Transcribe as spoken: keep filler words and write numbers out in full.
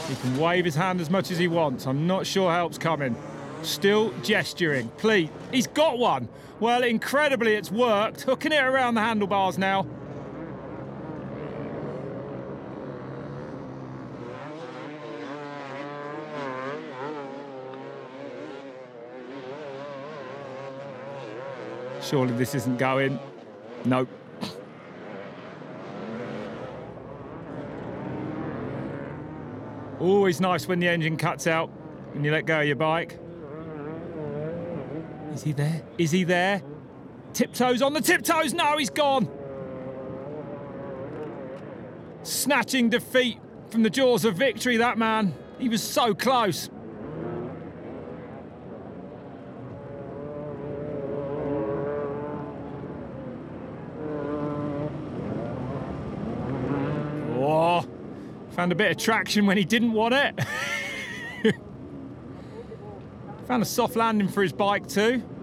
He can wave his hand as much as he wants. I'm not sure help's coming. Still gesturing. Please. He's got one. Well, incredibly, it's worked. Hooking it around the handlebars now. Surely this isn't going. Nope. Always nice when the engine cuts out when you let go of your bike. Is he there? Is he there? Tiptoes on the tiptoes. No, he's gone. Snatching defeat from the jaws of victory, that man. He was so close. Oh, found a bit of traction when he didn't want it. Found a soft landing for his bike too.